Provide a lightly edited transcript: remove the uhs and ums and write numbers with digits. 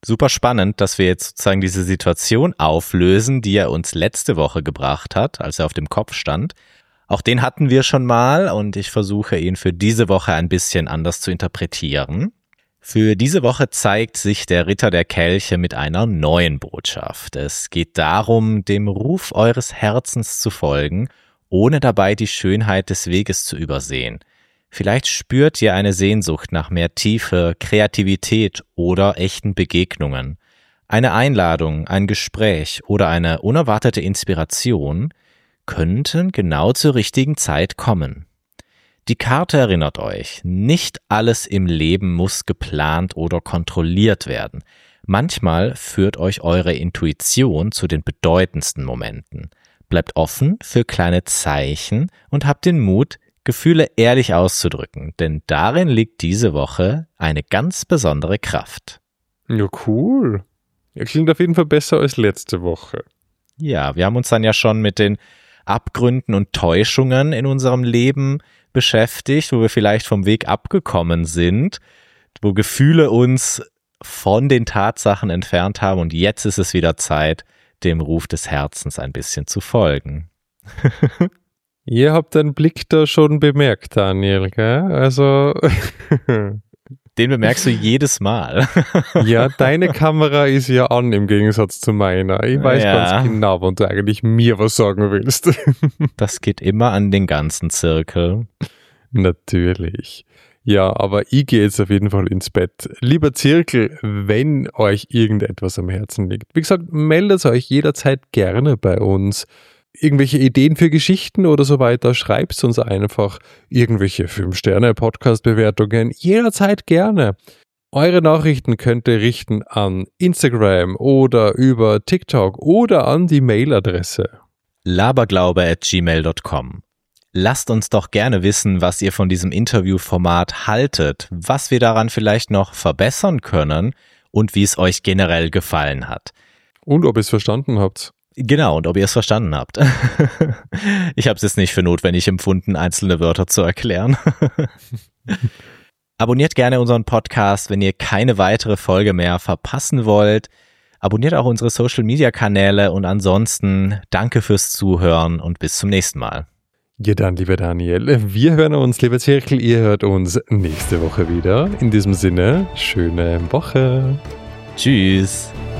Super spannend, dass wir jetzt sozusagen diese Situation auflösen, die er uns letzte Woche gebracht hat, als er auf dem Kopf stand. Auch den hatten wir schon mal und ich versuche ihn für diese Woche ein bisschen anders zu interpretieren. Für diese Woche zeigt sich der Ritter der Kelche mit einer neuen Botschaft. Es geht darum, dem Ruf eures Herzens zu folgen, ohne dabei die Schönheit des Weges zu übersehen. Vielleicht spürt ihr eine Sehnsucht nach mehr Tiefe, Kreativität oder echten Begegnungen. Eine Einladung, ein Gespräch oder eine unerwartete Inspiration könnten genau zur richtigen Zeit kommen. Die Karte erinnert euch, nicht alles im Leben muss geplant oder kontrolliert werden. Manchmal führt euch eure Intuition zu den bedeutendsten Momenten. Bleibt offen für kleine Zeichen und habt den Mut, Gefühle ehrlich auszudrücken, denn darin liegt diese Woche eine ganz besondere Kraft. Ja, cool. Ja, klingt auf jeden Fall besser als letzte Woche. Ja, wir haben uns dann ja schon mit den Abgründen und Täuschungen in unserem Leben beschäftigt, wo wir vielleicht vom Weg abgekommen sind, wo Gefühle uns von den Tatsachen entfernt haben und jetzt ist es wieder Zeit, dem Ruf des Herzens ein bisschen zu folgen. Ihr habt den Blick da schon bemerkt, Daniel, gell? Also den bemerkst du jedes Mal. Ja, deine Kamera ist ja an im Gegensatz zu meiner. Ich weiß ganz genau, wann du eigentlich mir was sagen willst. Das geht immer an den ganzen Zirkel. Natürlich. Ja, aber ich gehe jetzt auf jeden Fall ins Bett. Lieber Zirkel, wenn euch irgendetwas am Herzen liegt, wie gesagt, meldet euch jederzeit gerne bei uns. Irgendwelche Ideen für Geschichten oder so weiter, schreibt uns einfach. Irgendwelche 5-Sterne-Podcast-Bewertungen, jederzeit gerne. Eure Nachrichten könnt ihr richten an Instagram oder über TikTok oder an die Mailadresse laberglaube@gmail.com. Lasst uns doch gerne wissen, was ihr von diesem Interviewformat haltet, was wir daran vielleicht noch verbessern können und wie es euch generell gefallen hat. Und ob ihr es verstanden habt. Genau, und ob ihr es verstanden habt. Ich habe es jetzt nicht für notwendig empfunden, einzelne Wörter zu erklären. Abonniert gerne unseren Podcast, wenn ihr keine weitere Folge mehr verpassen wollt. Abonniert auch unsere Social-Media-Kanäle und ansonsten danke fürs Zuhören und bis zum nächsten Mal. Ja dann, lieber Daniel, wir hören uns, lieber Zirkel, ihr hört uns nächste Woche wieder. In diesem Sinne, schöne Woche. Tschüss.